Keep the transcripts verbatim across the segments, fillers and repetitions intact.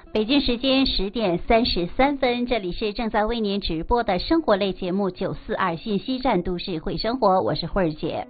北京时间十点三十三分，这里是正在为您直播的生活类节目九四二信息站都市会生活，我是慧儿姐。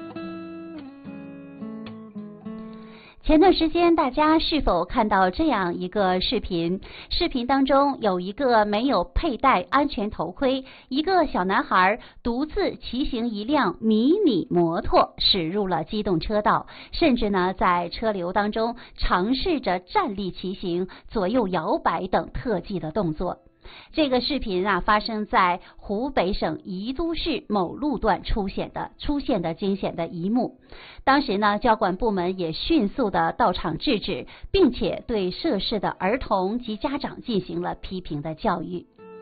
前段时间大家是否看到这样一个视频？视频当中有一个没有佩戴安全头盔，一个小男孩独自骑行一辆迷你摩托驶入了机动车道，甚至呢在车流当中尝试着站立骑行、左右摇摆等特技的动作。这个视频啊，发生在湖北省宜都市某路段出现的出现的惊险的一幕。当时呢，交管部门也迅速的到场制止，并且对涉事的儿童及家长进行了批评的教育。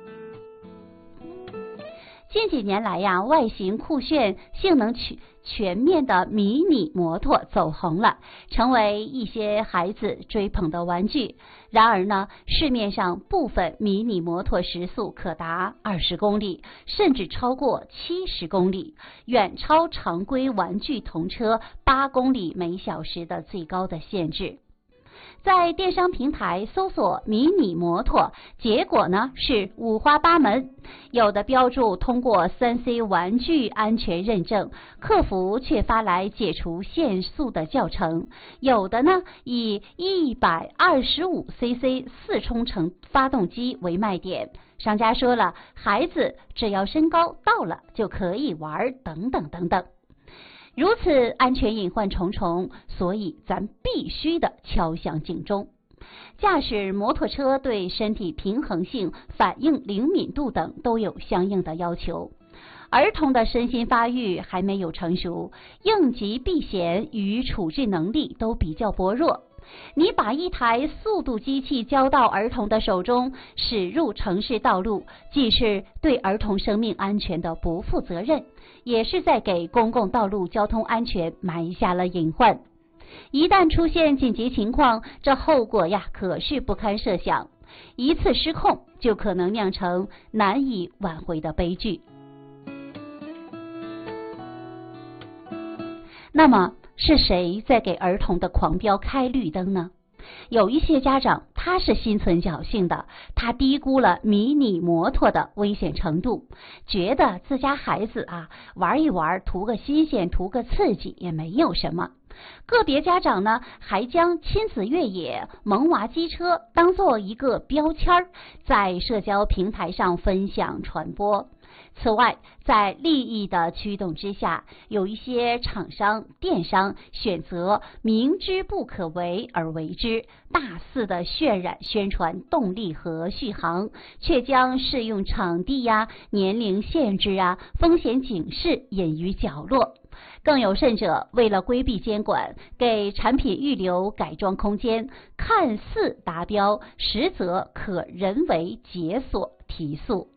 近几年来呀，外形酷炫、性能全全面的迷你摩托走红了，成为一些孩子追捧的玩具。然而呢，市面上部分迷你摩托时速可达二十公里，甚至超过七十公里，远超常规玩具童车八公里每小时的最高的限制。在电商平台搜索迷你摩托，结果呢是五花八门，有的标注通过 三 C 玩具安全认证，客服却发来解除限速的教程，有的呢以一百二十五 C C 四冲程发动机为卖点，商家说了孩子只要身高到了就可以玩，等等等等。如此安全隐患重重，所以咱必须的敲响警钟。驾驶摩托车对身体平衡性、反应灵敏度等都有相应的要求。儿童的身心发育还没有成熟，应急避险与处置能力都比较薄弱。你把一台速度机器交到儿童的手中，驶入城市道路，既是对儿童生命安全的不负责任，也是在给公共道路交通安全埋下了隐患。一旦出现紧急情况，这后果呀可是不堪设想，一次失控就可能酿成难以挽回的悲剧。那么是谁在给儿童的狂飙开绿灯呢？有一些家长他是心存侥幸的，他低估了迷你摩托的危险程度，觉得自家孩子啊玩一玩，图个新鲜，图个刺激也没有什么。个别家长呢还将亲子越野、萌娃机车当做一个标签，在社交平台上分享传播。此外，在利益的驱动之下，有一些厂商、电商选择明知不可为而为之，大肆的渲染宣传动力和续航，却将适用场地呀、年龄限制啊、风险警示隐于角落。更有甚者，为了规避监管，给产品预留改装空间，看似达标，实则可人为解锁提速。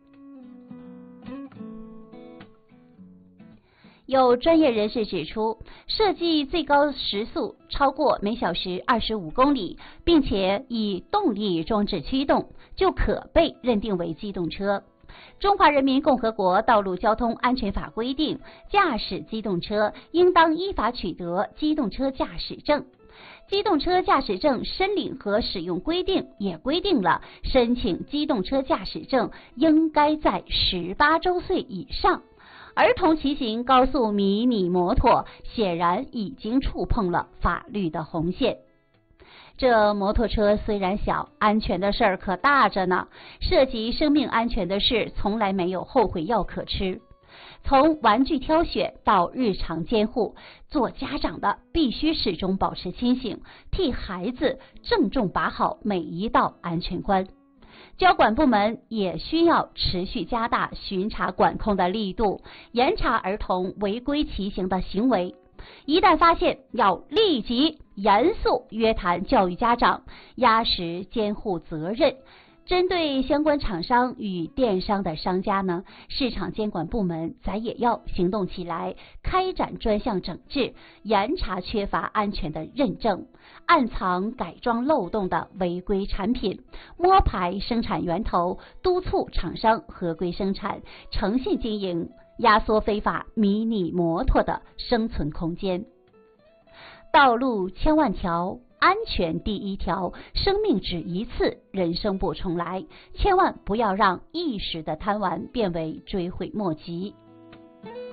有专业人士指出，设计最高时速超过每小时二十五公里，并且以动力装置驱动，就可被认定为机动车。中华人民共和国道路交通安全法规定，驾驶机动车应当依法取得机动车驾驶证。机动车驾驶证申领和使用规定也规定了，申请机动车驾驶证应该在十八周岁以上。儿童骑行高速迷你摩托显然已经触碰了法律的红线。这摩托车虽然小，安全的事儿可大着呢，涉及生命安全的事从来没有后悔药可吃。从玩具挑选到日常监护，做家长的必须始终保持清醒，替孩子郑重把好每一道安全关。交管部门也需要持续加大巡查管控的力度，严查儿童违规骑行的行为。一旦发现，要立即严肃约谈教育家长，压实监护责任。针对相关厂商与电商的商家呢，市场监管部门咱也要行动起来，开展专项整治，严查缺乏安全的认证、暗藏改装漏洞的违规产品，摸排生产源头，督促厂商合规生产、诚信经营，压缩非法迷你摩托的生存空间。道路千万条， 安全第一条，生命只一次，人生不重来，千万不要让一时的贪玩变为追悔莫及。